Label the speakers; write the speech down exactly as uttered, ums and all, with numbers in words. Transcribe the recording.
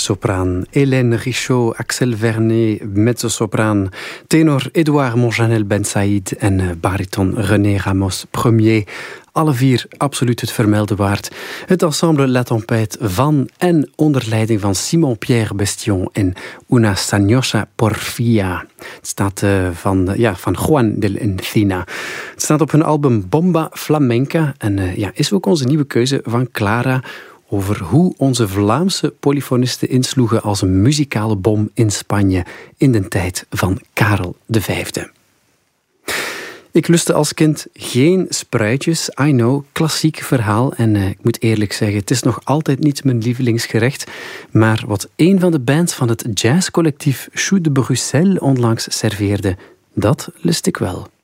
Speaker 1: sopraan Hélène Richaud, Axel Vernet, mezzo-sopraan, tenor Edouard Monjanel Ben Saïd en bariton René Ramos Premier. Alle vier absoluut het vermelden waard. Het ensemble La Tempête van en onder leiding van Simon-Pierre Bestion en Una Sañosa Porfia. Het staat uh, van, uh, ja, van Juan del Encina. Het staat op hun album Bomba Flamenca en uh, ja, is ook onze nieuwe keuze van Clara over hoe onze Vlaamse polyfonisten insloegen als een muzikale bom in Spanje in de tijd van Karel de Vijfde. Ik lustte als kind geen spruitjes, I know, klassiek verhaal. En uh, ik moet eerlijk zeggen, het is nog altijd niet mijn lievelingsgerecht. Maar wat een van de bands van het jazzcollectief Chou de Bruxelles onlangs serveerde, dat lust ik wel.